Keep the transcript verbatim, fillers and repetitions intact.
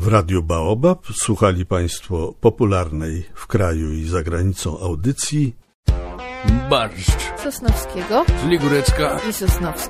W Radiu Baobab słuchali Państwo popularnej w kraju i za granicą audycji Barszcz Sosnowskiego z Ligórecka i Sosnowskiego.